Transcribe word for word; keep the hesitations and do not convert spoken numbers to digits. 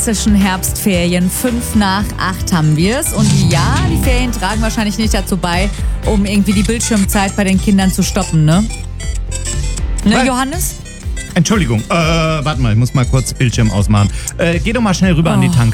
klassischen Herbstferien. Fünf nach acht haben wir es. Und ja, die Ferien tragen wahrscheinlich nicht dazu bei, um irgendwie die Bildschirmzeit bei den Kindern zu stoppen, ne? Ne, Was? Johannes? Entschuldigung, äh, warte mal, ich muss mal kurz Bildschirm ausmachen. Äh, geh doch mal schnell rüber Oh. an die Tanke.